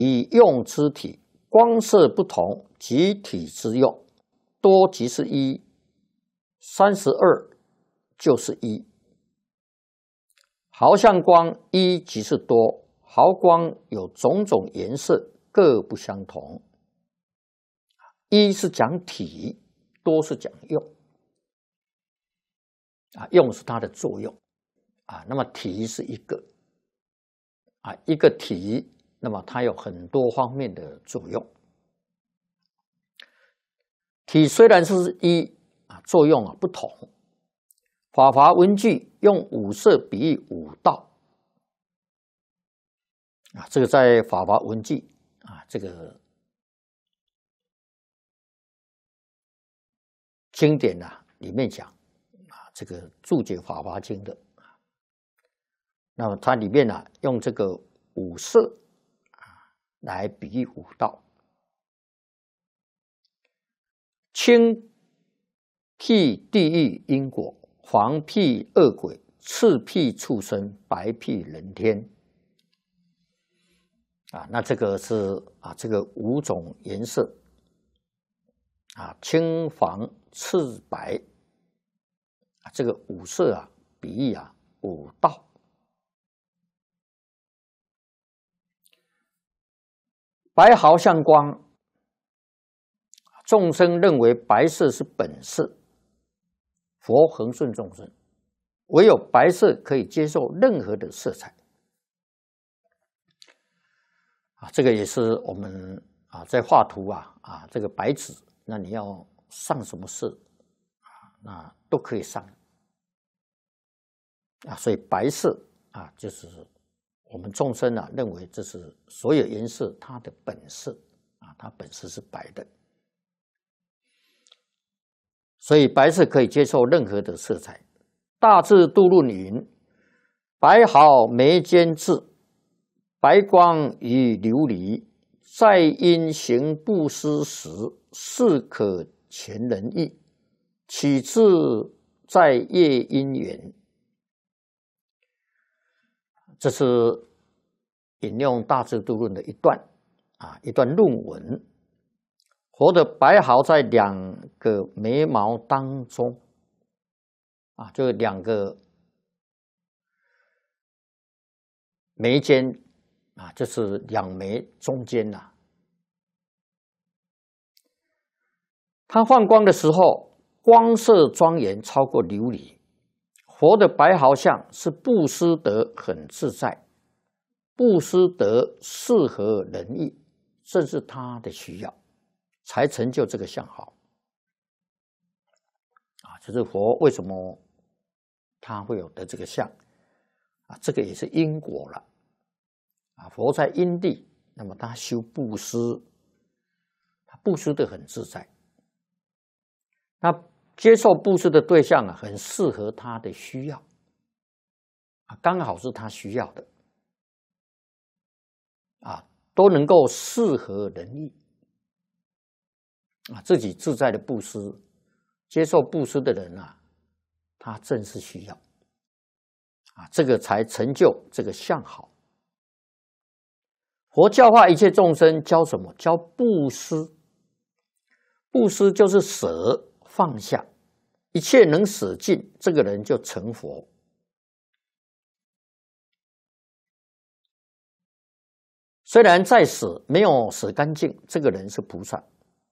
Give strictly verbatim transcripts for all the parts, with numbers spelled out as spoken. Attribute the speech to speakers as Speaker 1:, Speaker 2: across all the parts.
Speaker 1: 以用之体，光色不同，即体之用。多即是一，三十二就是一。毫相光一即是多，毫光有种种颜色，各不相同。一是讲体，多是讲用。啊，用是它的作用。啊，那么体是一个。啊，一个体，那么它有很多方面的作用。体虽然是一啊，作用啊不同。法华文具用五色比喻五道啊，这个在法华文具啊这个经典呐、啊、里面讲啊，这个注解法华经的。那么它里面呢、啊，用这个五色啊来比喻五道。青辟地狱因果，黄辟恶鬼，赤辟畜生，白辟人天。啊，那这个是啊，这个五种颜色啊，青、黄、赤、白啊，这个五色啊，比喻啊五道。白毫相光，众生认为白色是本色，佛恒顺众生，唯有白色可以接受任何的色彩。啊，这个也是我们啊在画图啊啊这个白纸，那你要上什么色啊，那都可以上啊，所以白色啊就是我们众生啊认为这是所有颜色它的本色啊，它本色是白的，所以白色可以接受任何的色彩。大智度论云：白毫眉间至，白光与琉璃，在因行布施时，是可全人意，岂至在业因缘。这是引用大智度论的一段啊，一段论文。佛的白毫在两个眉毛当中啊，就两个眉间啊，就是两眉中间呐、啊。它放光的时候，光色庄严，超过琉璃。佛的白毫相是布施得很自在，布施得适合人意，正是他的需要，才成就这个相好。啊，就是佛为什么他会有得这个相啊？这个也是因果了。啊，佛在因地，那么他修布施，他布施得很自在。那接受布施的对象啊，很适合他的需要，啊，刚好是他需要的，啊，都能够适合人意，啊，自己自在的布施，接受布施的人啊，他正是需要，啊，这个才成就这个相好。佛教化一切众生，教什么？教布施。布施就是舍放下，一切能舍尽，这个人就成佛。虽然再舍没有舍干净，这个人是菩萨。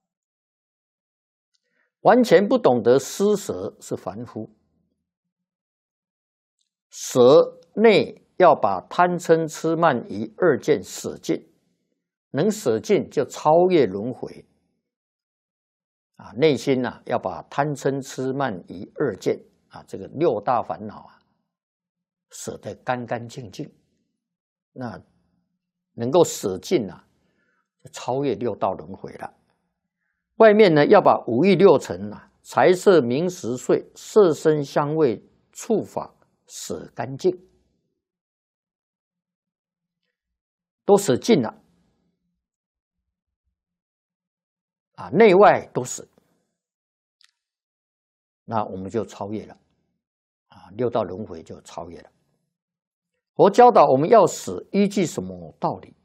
Speaker 1: 完全不懂得施舍是凡夫。舍内要把贪嗔痴慢疑二见舍尽，能舍尽就超越轮回。啊，内心呐、啊、要把贪嗔痴慢疑二见啊，这个六大烦恼啊，舍得干干净净，那能够舍尽啊，就超越六道轮回了。外面呢，要把五欲六尘啊，财色名食睡、色声香味触法舍干净，都舍尽了。啊，内外都是，那我们就超越了，啊，六道轮回就超越了。佛教导我们要死，依据什么道理？